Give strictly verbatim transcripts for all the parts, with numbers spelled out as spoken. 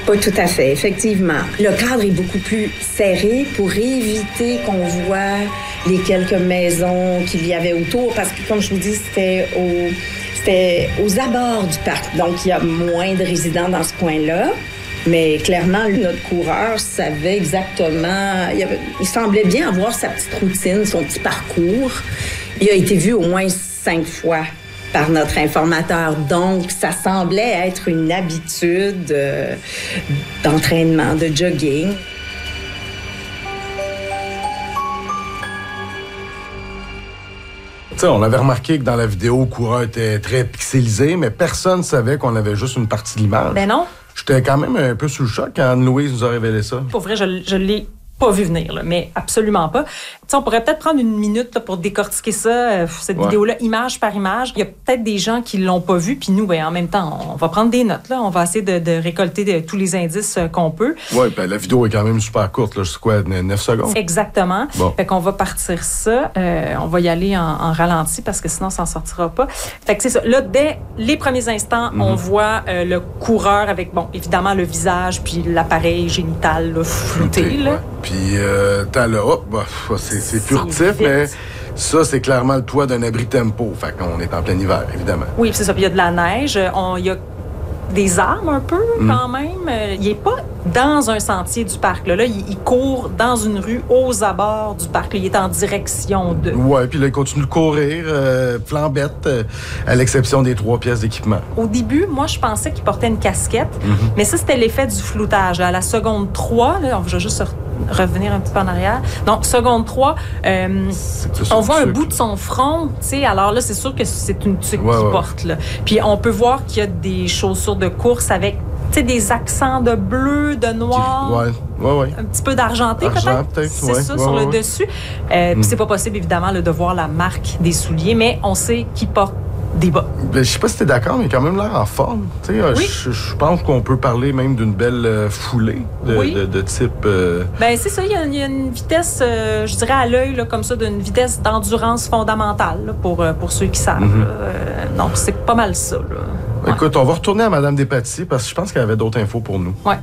Oui, tout à fait, effectivement. Le cadre est beaucoup plus serré pour éviter qu'on voit les quelques maisons qu'il y avait autour, parce que, comme je vous dis, c'était, au, c'était aux abords du parc. Donc, il y a moins de résidents dans ce coin-là. Mais clairement, notre coureur savait exactement... Il, avait, il semblait bien avoir sa petite routine, son petit parcours. Il a été vu au moins cinq fois par notre informateur. Donc, ça semblait être une habitude euh, d'entraînement, de jogging. T'sais, on avait remarqué que dans la vidéo, le coureur était très pixelisé, mais personne ne savait qu'on avait juste une partie de l'image. Ben non. J'étais quand même un peu sous le choc quand Anne-Louise nous a révélé ça. Pour vrai, je, je l'ai pas vu venir, là, mais absolument pas. T'sais, on pourrait peut-être prendre une minute là, pour décortiquer ça, euh, cette ouais. vidéo-là, image par image. Il y a peut-être des gens qui l'ont pas vu, puis nous, ben, en même temps, on va prendre des notes. Là, on va essayer de, de récolter de, tous les indices euh, qu'on peut. Oui, ben, la vidéo est quand même super courte, là, je sais quoi, neuf secondes. Exactement. Bon. Fait qu'on va partir ça. Euh, on va y aller en, en ralenti parce que sinon, ça n'en sortira pas. Fait que c'est ça. Là, dès les premiers instants, mm-hmm. on voit euh, le coureur avec, bon, évidemment, le visage puis l'appareil génital là, flouté. Okay, là. Ouais. Puis, euh, t'as le hop, bah, c'est, c'est furtif, mais ça, c'est clairement le toit d'un abri tempo. Fait qu'on est en plein hiver, évidemment. Oui, c'est ça. Puis il y a de la neige. Il y a des arbres un peu, mm. quand même. Il n'est pas dans un sentier du parc. Là, là il, il court dans une rue aux abords du parc. Là, il est en direction de... Oui, puis là, il continue de courir, euh, flambette, euh, à l'exception des trois pièces d'équipement. Au début, moi, je pensais qu'il portait une casquette, mm-hmm. mais ça, c'était l'effet du floutage. À la seconde trois, là, on va juste revenir un petit peu en arrière. Donc, seconde trois, euh, on voit un bout de son front, tu sais. Alors là, c'est sûr que c'est une tuque ouais, qu'il ouais. porte, là. Puis on peut voir qu'il y a des chaussures de course avec, tu sais, des accents de bleu, de noir. Ouais, ouais, ouais. Un petit peu d'argenté, Argent, peut-être. peut-être. C'est ouais, ça, ouais, sur ouais, le ouais. dessus. Euh, mm. Puis c'est pas possible, évidemment, là, de voir la marque des souliers, mais on sait qu'il porte des bas. Ben, je sais pas si t'es d'accord, mais il a quand même l'air en forme. Oui. Je, je pense qu'on peut parler même d'une belle euh, foulée de, oui. de, de type... Euh... Ben c'est ça, il y, y a une vitesse, euh, je dirais à l'œil, là, comme ça, d'une vitesse d'endurance fondamentale, là, pour, euh, pour ceux qui savent. Mm-hmm. Euh, donc, c'est pas mal ça. Là. Ouais. Écoute, on va retourner à Mme Despatie, parce que je pense qu'elle avait d'autres infos pour nous. Oui.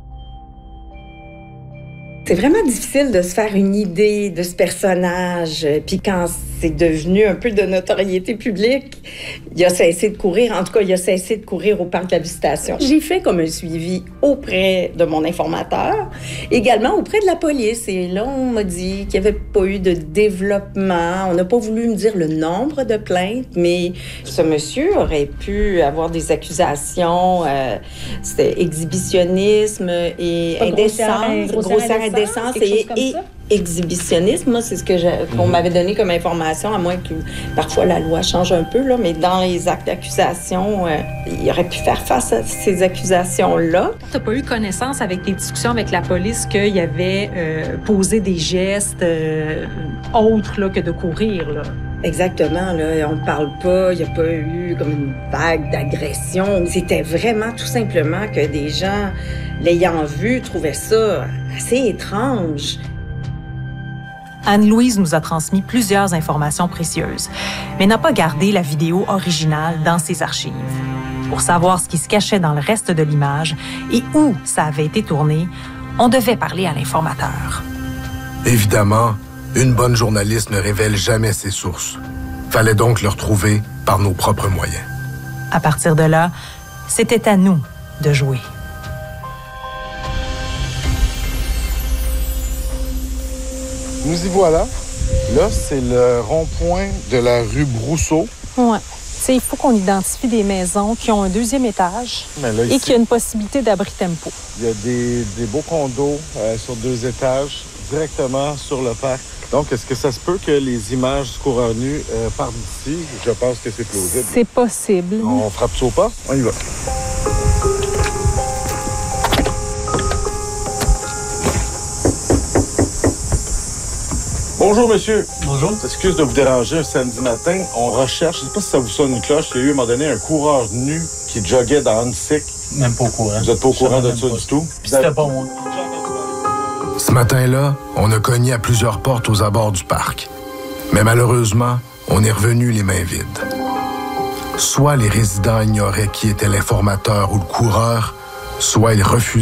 C'est vraiment difficile de se faire une idée de ce personnage. Puis quand c'est devenu un peu de notoriété publique, il a cessé de courir. En tout cas, il a cessé de courir au parc de la Visitation. J'ai fait comme un suivi auprès de mon informateur, également auprès de la police. Et là, on m'a dit qu'il n'y avait pas eu de développement. On n'a pas voulu me dire le nombre de plaintes, mais ce monsieur aurait pu avoir des accusations. Euh, c'était exhibitionnisme et indécence, grossière indécence. Indécence et, et exhibitionnisme, moi, c'est ce que je, qu'on m'avait donné comme information, à moins que parfois la loi change un peu, là, mais dans les actes d'accusation, euh, il aurait pu faire face à ces accusations-là. Tu n'as pas eu connaissance avec tes discussions avec la police qu'il y avait euh, posé des gestes euh, autres là, que de courir, là? Exactement, là, on ne parle pas, il n'y a pas eu comme une vague d'agression. C'était vraiment tout simplement que des gens, l'ayant vu, trouvaient ça assez étrange. Anne-Louise nous a transmis plusieurs informations précieuses, mais n'a pas gardé la vidéo originale dans ses archives. Pour savoir ce qui se cachait dans le reste de l'image et où ça avait été tourné, on devait parler à l'informateur. Évidemment, une bonne journaliste ne révèle jamais ses sources. Fallait donc le retrouver par nos propres moyens. À partir de là, c'était à nous de jouer. Nous y voilà. Là, c'est le rond-point de la rue Brousseau. Ouais. Il faut qu'on identifie des maisons qui ont un deuxième étage là, et qui a une possibilité d'abri tempo. Il y a des, des beaux condos euh, sur deux étages, directement sur le parc. Donc, est-ce que ça se peut que les images du coureur nu euh, partent d'ici? Je pense que c'est plausible. C'est possible. On frappe ça au pas? On y va. Bonjour, monsieur. Bonjour. Excuse de vous déranger un samedi matin. On recherche, je ne sais pas si ça vous sonne une cloche, il y a eu à un moment donné un coureur nu qui joguait dans Huntsic. Même pas au courant. Vous n'êtes pas au courant de ça du tout? Puis c'était pas moi. Ce matin-là, on a cogné à plusieurs portes aux abords du parc. Mais malheureusement, on est revenu les mains vides. Soit les résidents ignoraient qui était l'informateur ou le coureur, soit ils refusaient